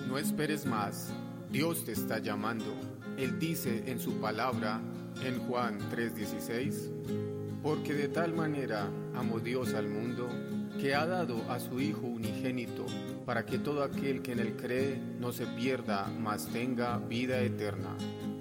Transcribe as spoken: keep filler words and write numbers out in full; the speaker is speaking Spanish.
No esperes más, Dios te está llamando. Él dice en su palabra, en Juan tres dieciséis, porque de tal manera amó Dios al mundo, que ha dado a su Hijo unigénito, para que todo aquel que en él cree no se pierda, mas tenga vida eterna.